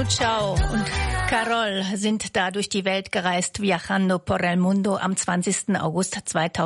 Manu Chao und Carol sind da durch die Welt gereist, Viajando por el Mundo am 20. August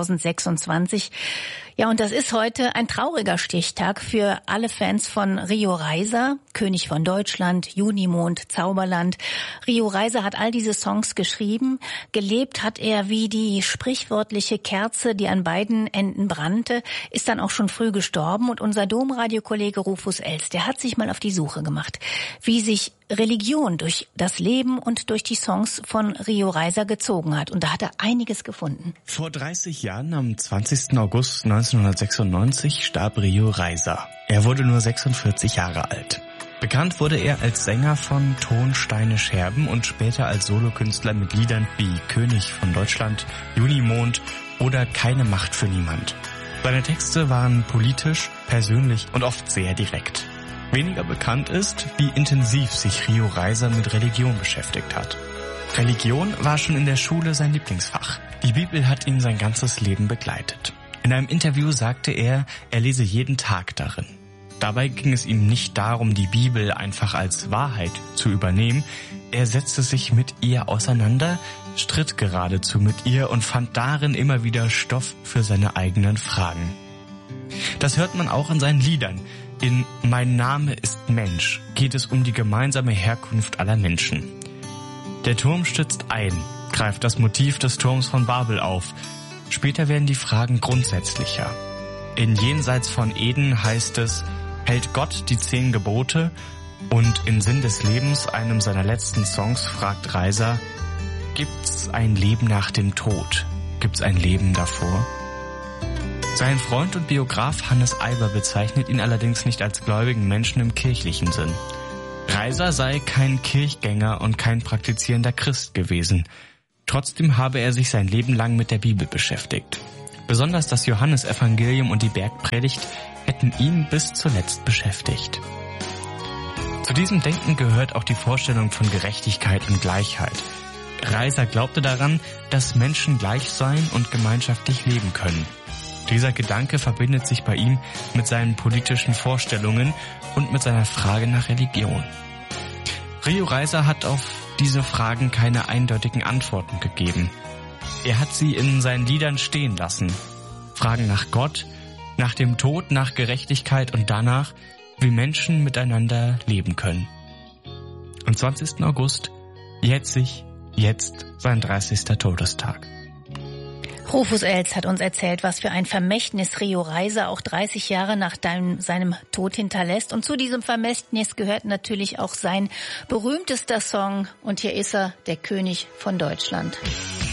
2026. Ja, und das ist heute ein trauriger Stichtag für alle Fans von Rio Reiser, König von Deutschland, Junimond, Zauberland. Rio Reiser hat all diese Songs geschrieben. Gelebt hat er wie die sprichwörtliche Kerze, die an beiden Enden brannte, ist dann auch schon früh gestorben. Und unser Domradiokollege Rufus Els, der hat sich mal auf die Suche gemacht, wie sich Religion durch das Leben und durch die Songs von Rio Reiser gezogen hat. Und da hat er einiges gefunden. Vor 30 Jahren, am 20. August 1996, starb Rio Reiser. Er wurde nur 46 Jahre alt. Bekannt wurde er als Sänger von Tonsteine Scherben und später als Solokünstler mit Liedern wie König von Deutschland, Junimond oder Keine Macht für niemand. Seine Texte waren politisch, persönlich und oft sehr direkt. Weniger bekannt ist, wie intensiv sich Rio Reiser mit Religion beschäftigt hat. Religion war schon in der Schule sein Lieblingsfach. Die Bibel hat ihn sein ganzes Leben begleitet. In einem Interview sagte er lese jeden Tag darin. Dabei ging es ihm nicht darum, die Bibel einfach als Wahrheit zu übernehmen. Er setzte sich mit ihr auseinander, stritt geradezu mit ihr und fand darin immer wieder Stoff für seine eigenen Fragen. Das hört man auch in seinen Liedern. In Mein Name ist Mensch geht es um die gemeinsame Herkunft aller Menschen. Der Turm stürzt ein, greift das Motiv des Turms von Babel auf. Später werden die Fragen grundsätzlicher. In Jenseits von Eden heißt es, hält Gott die 10 Gebote? Und in Sinn des Lebens, einem seiner letzten Songs, fragt Reiser, gibt's ein Leben nach dem Tod? Gibt's ein Leben davor? Sein Freund und Biograf Hannes Eiber bezeichnet ihn allerdings nicht als gläubigen Menschen im kirchlichen Sinn. Reiser sei kein Kirchgänger und kein praktizierender Christ gewesen. Trotzdem habe er sich sein Leben lang mit der Bibel beschäftigt. Besonders das Johannesevangelium und die Bergpredigt hätten ihn bis zuletzt beschäftigt. Zu diesem Denken gehört auch die Vorstellung von Gerechtigkeit und Gleichheit. Reiser glaubte daran, dass Menschen gleich sein und gemeinschaftlich leben können. Dieser Gedanke verbindet sich bei ihm mit seinen politischen Vorstellungen und mit seiner Frage nach Religion. Rio Reiser hat auf diese Fragen keine eindeutigen Antworten gegeben. Er hat sie in seinen Liedern stehen lassen. Fragen nach Gott, nach dem Tod, nach Gerechtigkeit und danach, wie Menschen miteinander leben können. Am 20. August jährt sich jetzt sein 30. Todestag. Rufus Els hat uns erzählt, was für ein Vermächtnis Rio Reiser auch 30 Jahre nach seinem Tod hinterlässt. Und zu diesem Vermächtnis gehört natürlich auch sein berühmtester Song. Und hier ist er, der König von Deutschland.